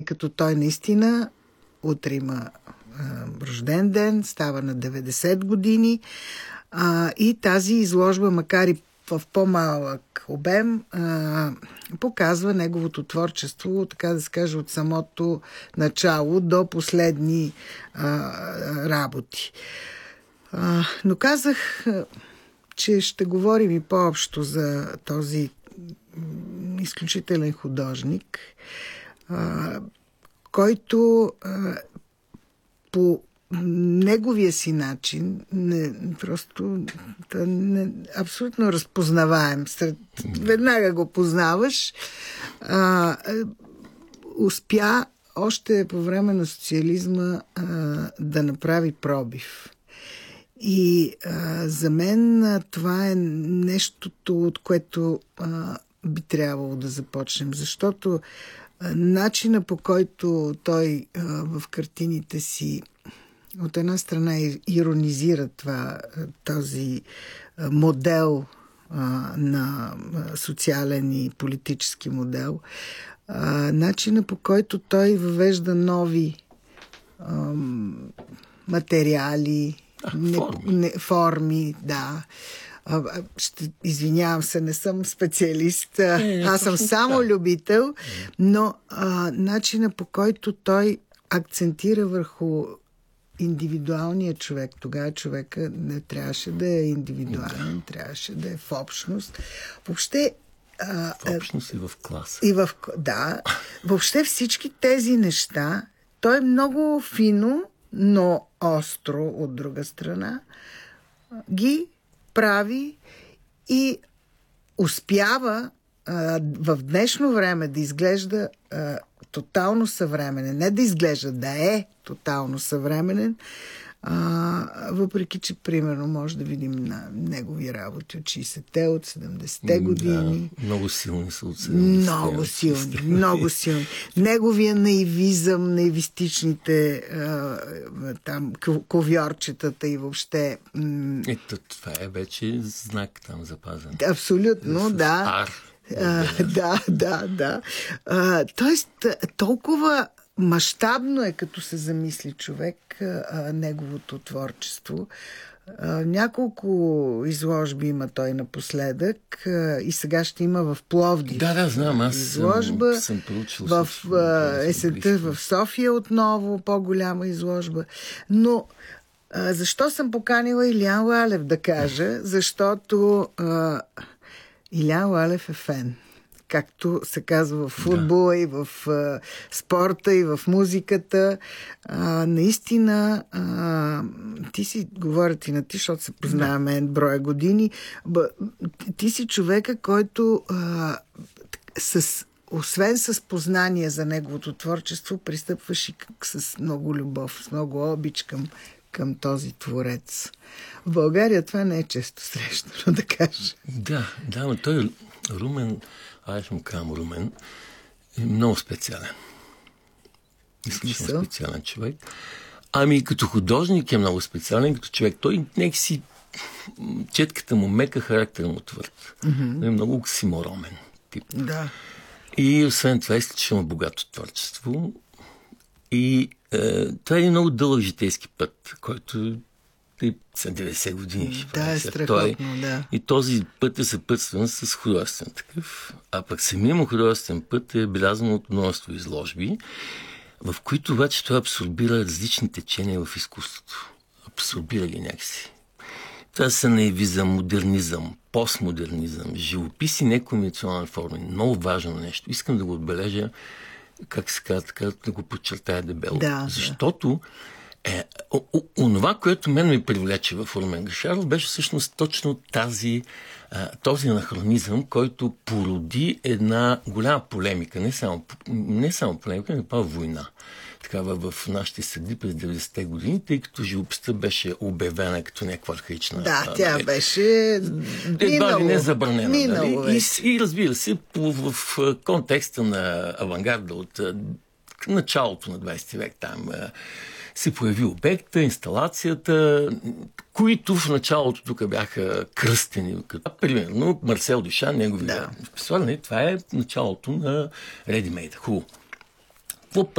като той наистина утре има рожден ден, става на 90 години и тази изложба, макар и в по-малък обем, показва неговото творчество, така да се каже, от самото начало до последни работи. Но казах, че ще говорим и по-общо за този изключителен художник, който по неговия си начин абсолютно разпознаваем. Веднага го познаваш. Успя още по време на социализма да направи пробив. И за мен това е нещото, от което би трябвало да започнем, защото начина, по който той в картините си от една страна иронизира този модел на социален и политически модел, начина, по който той въвежда нови материали, форми, да. Извинявам се, не съм специалист, аз съм само любител, но начина, по който той акцентира върху индивидуалния човек. Тогава човека не трябваше да е индивидуален, трябваше да е в общност. Въобще в общност и в класа. Да. Въобще всички тези неща, той е много фино, но остро от друга страна, ги прави и успява в днешно време да изглежда тотално съвременен. Не да изглежда, да е тотално съвременен, въпреки че, примерно, може да видим на негови работи от 60-те, от 70-те години. Да, много силни са от 70-те. Много силни. Неговия наивизъм, наивистичните там ковьорчетата и въобще... Ето, това е вече знак там запазен. Абсолютно, да. Да. Тоест, толкова мащабно е, като се замисли човек, неговото творчество. Няколко изложби има той напоследък и сега ще има в Пловдив. Да, знам, аз изложба, съм проучил. В есента в София отново по-голяма изложба. Но защо съм поканила Илиян Лалев да кажа? Защото Илиян Лалев е фен. Както се казва в футбола, и в спорта, и в музиката. Наистина, говоря ти на ти, защото се познаваме броя години, ти си човека, който освен с познание за неговото творчество, пристъпваш и с много любов, с много обич към този творец. В България това не е често срещано, да кажа. Да, но той Румен, аз му казвам Румен, е много специален. Изключително специален човек. Ами като художник е много специален, като човек. Той някакси четката му мека, характера му твърд. Е много оксиморомен тип. Да. И освен това е изключително богато творчество. И това е много дълъг житейски път, който и 90 години. Да, е страхотно, да. И този път е съпътстван с художествен такъв. А пък самия му художествен път е белязан от множество изложби, в които обаче той абсорбира различни течения в изкуството. Абсорбира ги някакси. Това са наивизъм, модернизъм, постмодернизъм, живопис и неконвенционални форми. Много важно нещо. Искам да го отбележа, как се казва, така да го подчертая дебело. Да, защото онова, което мен ми привлече в Румен Гашаров, беше всъщност точно този анахронизъм, който породи една голяма полемика, не само полемика, но и война. Такава в нашите среди през 90-те години, тъй като живописта беше обявена като някаква архаична. Да, тя беше едва ли не забранена. Нали? И разбира се, в контекста на авангарда от началото на 20 век там се появи обекта, инсталацията, които в началото тук бяха кръстени. Примерно Марсел Дюшан, неговия писател, това е началото на Ready Made. Хубаво.